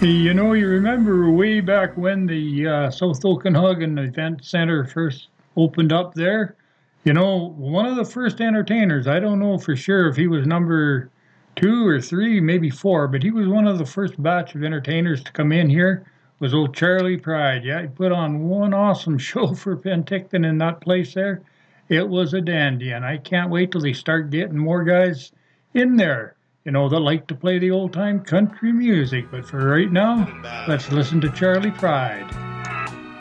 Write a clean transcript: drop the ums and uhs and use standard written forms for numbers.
You know, you remember way back when the South Okanagan Event Center first opened up there? You know, one of the first entertainers, I don't know for sure if he was number two or three, maybe four, but he was one of the first batch of entertainers to come in here, was old Charlie Pride. Yeah, he put on one awesome show for Penticton in that place there. It was a dandy, and I can't wait till they start getting more guys in there, that like to play the old time country music. But for right now, let's listen to Charlie Pride.